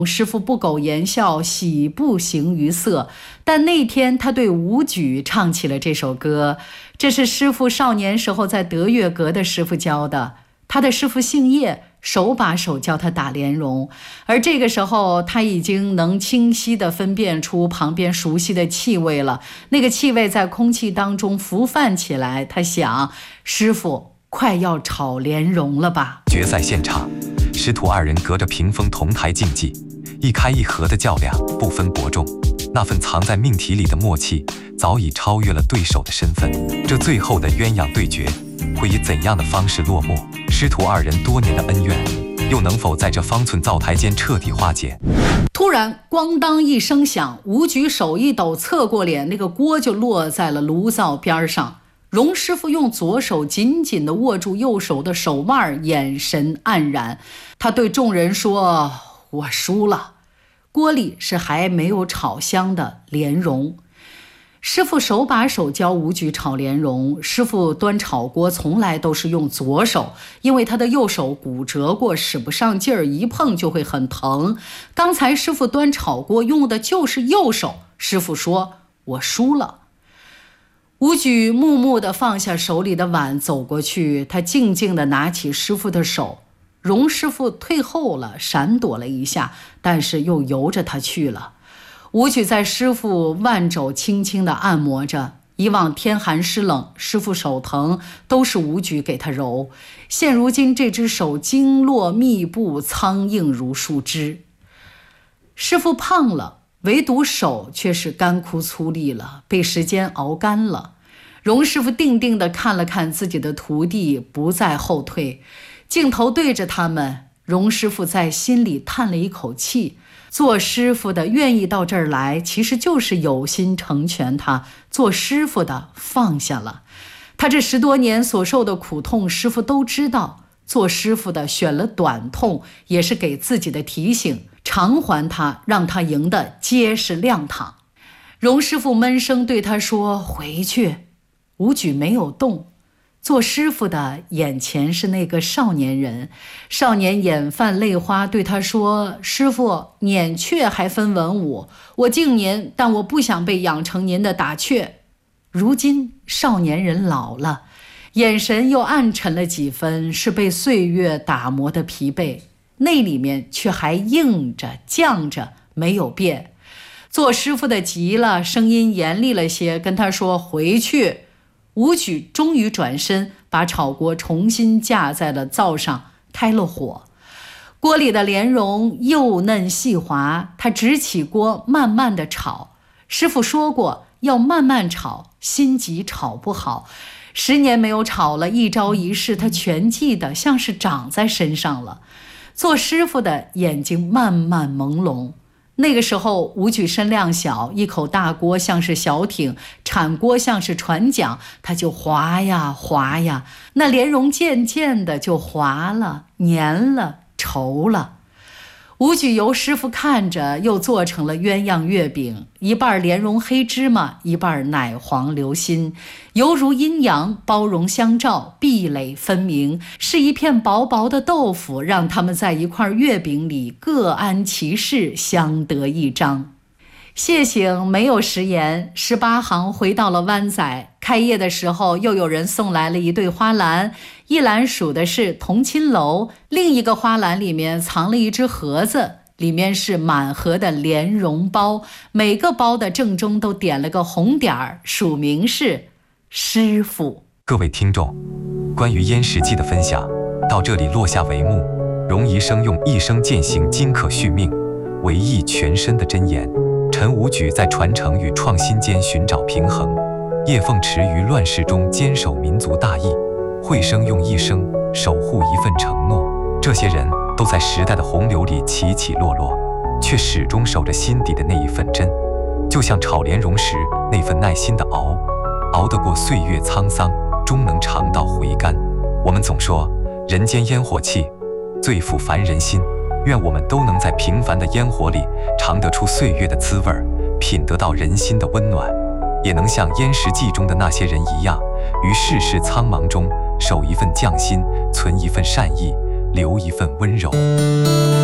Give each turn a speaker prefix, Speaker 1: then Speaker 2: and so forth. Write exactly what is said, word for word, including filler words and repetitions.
Speaker 1: 师傅不苟言笑，喜不形于色。但那天他对武举唱起了这首歌，这是师傅少年时候在德月阁的师傅教的。他的师傅姓叶，手把手教他打莲蓉，而这个时候他已经能清晰地分辨出旁边熟悉的气味了。那个气味在空气当中浮泛起来，他想，师傅快要炒莲蓉了吧。
Speaker 2: 决赛现场，师徒二人隔着屏风同台竞技，一开一合的较量，不分伯仲。那份藏在命题里的默契，早已超越了对手的身份。这最后的鸳鸯对决，会以怎样的方式落幕？师徒二人多年的恩怨，又能否在这方寸灶台间彻底化解？
Speaker 1: 突然，咣当一声响，武举手一抖，侧过脸，那个锅就落在了炉灶边上。荣师傅用左手紧紧地握住右手的手腕，眼神黯然。他对众人说：“我输了。”锅里是还没有炒香的莲蓉。师傅手把手教武举炒莲蓉，师傅端炒锅从来都是用左手，因为他的右手骨折过，使不上劲儿，一碰就会很疼。刚才师傅端炒锅用的就是右手，师傅说：“我输了。”武举木木地放下手里的碗，走过去，他静静地拿起师傅的手。荣师傅退后了，闪躲了一下，但是又由着他去了。武举在师傅腕肘轻轻地按摩着，以往天寒湿冷，师傅手疼都是武举给他揉，现如今这只手经络密布，苍硬如树枝。师傅胖了，唯独手却是干枯粗粝了，被时间熬干了。荣师傅定定地看了看自己的徒弟，不再后退。镜头对着他们，荣师傅在心里叹了一口气。做师傅的愿意到这儿来，其实就是有心成全他。做师傅的放下了，他这十多年所受的苦痛，师傅都知道。做师傅的选了短痛，也是给自己的提醒，偿还他，让他赢得结实亮堂。荣师傅闷声对他说：“回去。”武举没有动。做师傅的眼前是那个少年人，少年眼泛泪花，对他说：“师傅，撵雀还分文武，我敬您，但我不想被养成您的打雀。”如今少年人老了，眼神又暗沉了几分，是被岁月打磨的疲惫，那里面却还硬着犟着，没有变。做师傅的急了，声音严厉了些，跟他说：“回去。”武举终于转身，把炒锅重新架在了灶上，开了火。锅里的莲蓉幼嫩细滑，他直起锅慢慢的炒。师傅说过要慢慢炒，心急炒不好。十年没有炒了，一招一式他全记得，像是长在身上了。做师傅的眼睛慢慢朦胧。那个时候武举身量小，一口大锅像是小艇，铲锅像是船桨，他就滑呀滑呀，那莲蓉渐渐的就滑了，黏了，稠了。武举由师傅看着，又做成了鸳鸯月饼，一半莲蓉黑芝麻，一半奶黄流心，犹如阴阳，包容相照，壁垒分明，是一片薄薄的豆腐，让他们在一块月饼里各安其事，相得益彰。谢醒没有食言，十八行回到了湾仔。开业的时候，又有人送来了一对花篮，一篮数的是同亲楼，另一个花篮里面藏了一只盒子，里面是满盒的莲蓉包，每个包的正中都点了个红点儿，署名是师傅。
Speaker 2: 各位听众，关于燕食记的分享到这里落下帷幕。荣医生用一生践行金可续命，维益全身的箴言。陈武举在传承与创新间寻找平衡，叶凤池于乱世中坚守民族大义，惠生用一生守护一份承诺。这些人都在时代的洪流里起起落落，却始终守着心底的那一份真。就像炒莲蓉时那份耐心的熬，熬得过岁月沧桑，终能尝到回甘。我们总说人间烟火气，最抚凡人心。愿我们都能在平凡的烟火里尝得出岁月的滋味，品得到人心的温暖，也能像燕食记中的那些人一样，于世事苍茫中守一份匠心，存一份善意，留一份温柔。